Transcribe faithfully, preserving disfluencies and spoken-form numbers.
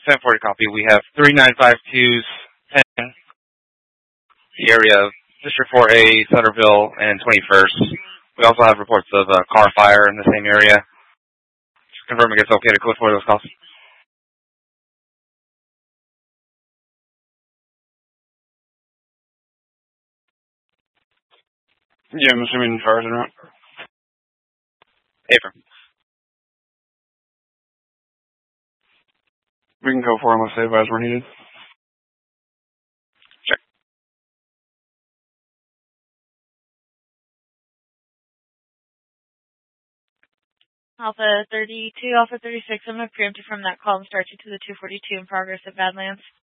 ten forty copy. We have three nine five twos, ten, the area of District four A, Sutterville, and twenty-first. We also have reports of a car fire in the same area. Just confirming it's okay to code for those calls. Yeah, I'm assuming cars are not. Affirm. We can go for them unless they advise we're needed. Check. Alpha thirty-two, Alpha thirty-six, I'm going to preempt you from that call and start you to the two forty-two in progress at Badlands.